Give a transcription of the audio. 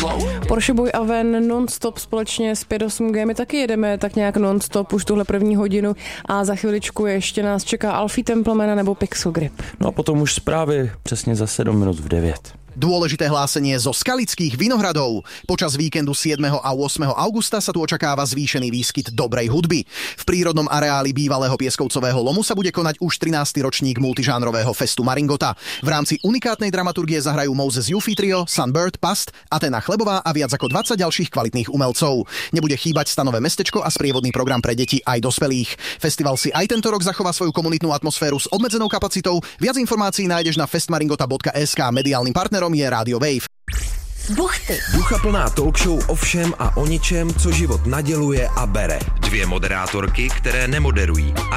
Porsche Boy a Ven non-stop společně s 5.8G. My taky jedeme tak nějak non-stop už tuhle první hodinu a za chviličku ještě nás čeká Alfie Templemana nebo Pixel Grip. No a potom už zprávy přesně za 7 minut v 9. Dôležité hlásenie zo Skalických Vinohradov. Počas víkendu 7. a 8. augusta sa tu očakáva zvýšený výskyt dobrej hudby. V prírodnom areáli bývalého Pieskovcového lomu sa bude konať už 13. ročník multižánrového festu Maringota. V rámci unikátnej dramaturgie zahrajú Moses Yuffie Trio, Sunbird, Past, Atena Chlebová a viac ako 20 ďalších kvalitných umelcov. Nebude chýbať stanové mestečko a sprievodný program pre deti aj dospelých. Festival si aj tento rok zachová svoju komunitnú atmosféru s obmedzenou kapacitou. Viac informácií nájdeš na festmaringota.sk. Mediálnym partnerom je Radio Wave. Buchty. Duchaplná talkshow o všem a o ničem, co život naděluje a bere. Dvě moderátorky, které nemoderují